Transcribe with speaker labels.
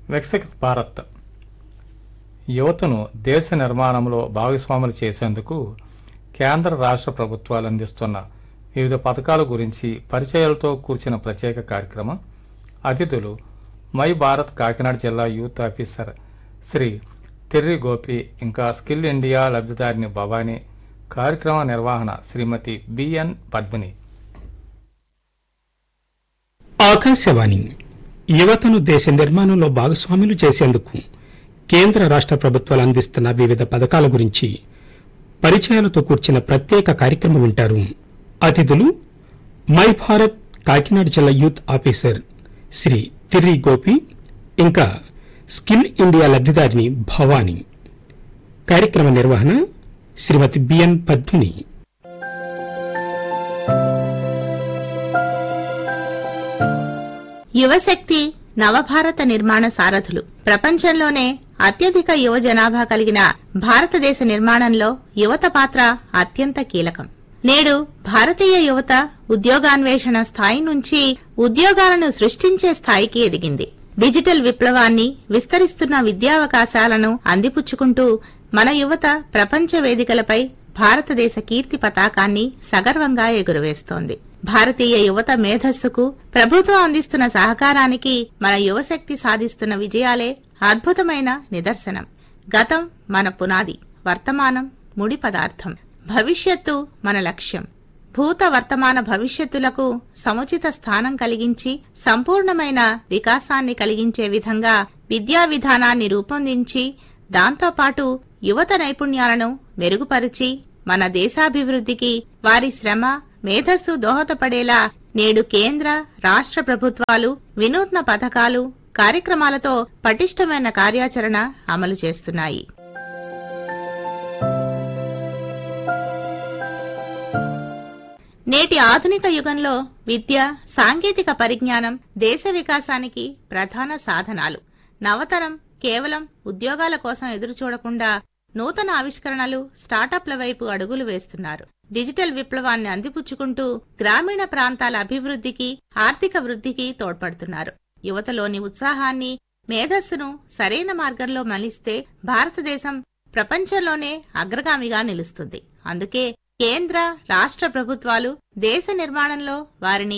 Speaker 1: వికసిత్ భారత్ యువతను దేశ నిర్మాణంలో భాగస్వాములు చేసేందుకు కేంద్ర రాష్ట్ర ప్రభుత్వాలు అందిస్తున్న వివిధ పథకాల గురించి పరిచయాలతో కూర్చిన ప్రత్యేక కార్యక్రమం. అతిథులు మై భారత్ కాకినాడ జిల్లా యూత్ ఆఫీసర్ శ్రీ తిర్రి గోపి, ఇంకా స్కిల్ ఇండియా లబ్ధిదారిని భవానీ. కార్యక్రమ నిర్వహణ శ్రీమతి బిఎన్ పద్మిని.
Speaker 2: ఆకాశవాణి యువతను దేశ నిర్మాణంలో భాగస్వాములు చేసేందుకు కేంద్ర రాష్ట్ర ప్రభుత్వాలు అందిస్తున్న వివిధ పథకాల గురించి పరిచయాలతో కూర్చిన ప్రత్యేక కార్యక్రమం వింటారు. అతిథులు మై భారత్ కాకినాడ జిల్లా యూత్ ఆఫీసర్ శ్రీ తిర్రి గోపి, ఇంకా స్కిల్ ఇండియా లబ్ధిదారిని భవానీ. కార్యక్రమ నిర్వహణ శ్రీమతి బిఎన్ పద్మిని.
Speaker 3: యువశక్తి నవభారత నిర్మాణ సారథులు. ప్రపంచంలోనే అత్యధిక యువ జనాభా కలిగిన భారతదేశ నిర్మాణంలో యువత పాత్ర అత్యంత కీలకం. నేడు భారతీయ యువత ఉద్యోగాన్వేషణ స్థాయి నుంచి ఉద్యోగాలను సృష్టించే స్థాయికి ఎదిగింది. డిజిటల్ విప్లవాన్ని, విస్తరిస్తున్న విద్యావకాశాలను అందిపుచ్చుకుంటూ మన యువత ప్రపంచ వేదికలపై భారతదేశ కీర్తి పతాకాన్ని సగర్వంగా ఎగురవేస్తోంది. భారతీయ యువత మేధస్సుకు ప్రభుత్వం అందిస్తున్న సహకారానికి మన యువశక్తి సాధిస్తున్న విజయాలే అద్భుతమైన నిదర్శనం. గతం మన పునాది, వర్తమానం ముడి పదార్థం, భవిష్యత్తు మన లక్ష్యం. భూత వర్తమాన భవిష్యత్తులకు సముచిత స్థానం కలిగించి సంపూర్ణమైన వికాసాన్ని కలిగించే విధంగా విద్యా విధానాన్ని రూపొందించి దాంతోపాటు యువత నైపుణ్యాలను మెరుగుపరిచి మన దేశాభివృద్ధికి వారి శ్రమ, మేధస్సు దోహదపడేలా నేడు కేంద్ర, రాష్ట్ర ప్రభుత్వాలు వినూత్న పథకాలు, కార్యక్రమాలతో పటిష్టమైన కార్యాచరణ అమలు చేస్తున్నాయి. నేటి ఆధునిక యుగంలో విద్య, సాంకేతిక పరిజ్ఞానం దేశ వికాసానికి ప్రధాన సాధనాలు. నవతరం కేవలం ఉద్యోగాల కోసం ఎదురుచూడకుండా నూతన ఆవిష్కరణలు, స్టార్టప్ల వైపు అడుగులు వేస్తున్నారు. డిజిటల్ విప్లవాన్ని అందిపుచ్చుకుంటూ గ్రామీణ ప్రాంతాల అభివృద్ధికి, ఆర్థిక వృద్ధికి తోడ్పడుతున్నారు. యువతలోని ఉత్సాహాన్ని, మేధస్సును సరైన మార్గంలో మలిస్తే భారతదేశం ప్రపంచంలోనే అగ్రగామిగా నిలుస్తుంది. అందుకే కేంద్ర, రాష్ట్ర ప్రభుత్వాలు దేశ నిర్మాణంలో వారిని